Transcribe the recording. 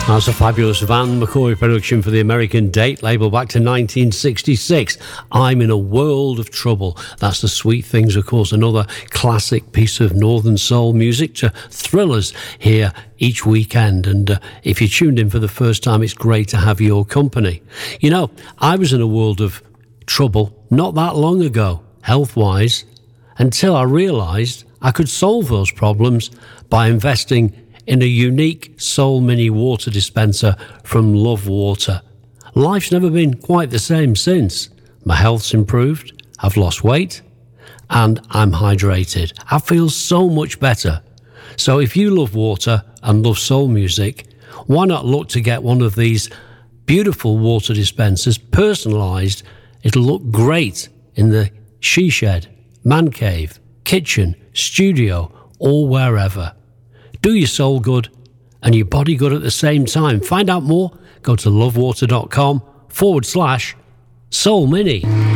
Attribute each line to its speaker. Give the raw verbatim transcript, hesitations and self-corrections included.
Speaker 1: That's a fabulous Van McCoy production for the American Date label back to nineteen sixty-six. I'm in a world of trouble. That's the Sweet Things, of course, another classic piece of Northern Soul music to thrill us here each weekend. And uh, if you tuned in for the first time, it's great to have your company. You know, I was in a world of trouble not that long ago, health-wise, until I realised I could solve those problems by investing in a unique Soul Mini water dispenser from Love Water. Life's never been quite the same since. My health's improved, I've lost weight, and I'm hydrated. I feel so much better. So if you love water and love soul music, why not look to get one of these beautiful water dispensers, personalised. It'll look great in the she shed, man cave, kitchen, studio, or wherever. Do your soul good and your body good at the same time. Find out more, go to lovewater.com forward slash Soul Mini.